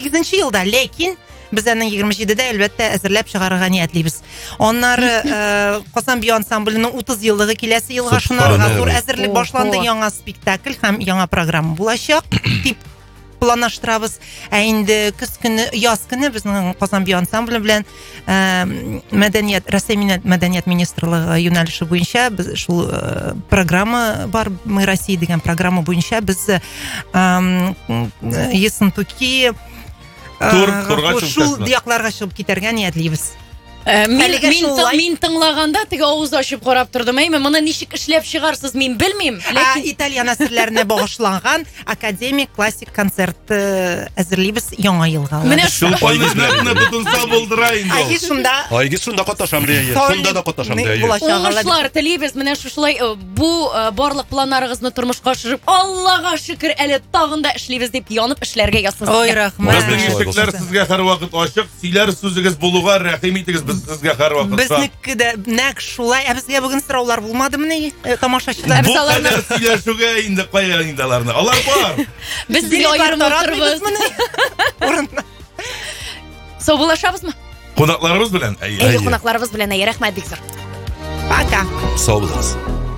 2018 елда, ләкин biz әнің 27-де әлбәттә әзірләп шығарыға ниәтлейбіз. Оннары Казан би ансамблінің 30 елдығы келесі елға шунарға зур әзірлік башланды, яңа спектакль һәм яңа программа булачак дип планлаштырабыз. Инде көз көне, яз көне безнең Казан би ансамбле белән мәдәният министрлыгы юнәлеше буенча без шул программа бар, Мы Россия дигән программа буенча без Ессентуки шул диякларга чыгып китәргә ниәтлибез. Мин тыңлаганда теге авыз ачып карап тордым. Моны ничек эшләп чыгарсыз, мин белмим. Ләкин итальян әсәрләренә багышланган академик классик концерт әзерлибез яңа елга. Менә шул айгызны тотынса булдыра инде. Айгыз шунда катнашам дия. Шунда да катнашам дия. Уңышлар телибез. Менә шушылай бу барлык планнарыгызны тормышка ашырып, Аллага шөкер, әле тагын да эшлибез дип янып эшләргә ясыз. Ой, рәхмәт. Ишекләр сезгә һәрвакыт ачык. Сөйләр сүзегез булуга рәхим итегез. Сезгә һәрвакыт. Безнеке дә нәкъ шулай. Безгә бүген сораулар булмадымы, тамашачылар? Бу кадәр сөйләшүгә инде кая инде аларны. Алар бар. Без сезгә аерым торбыз. Саубулашабызмы? Кунакларыбыз белән. Әйе, кунакларыбыз белән рәхмәт бик зур. Пока. Сау булыгыз.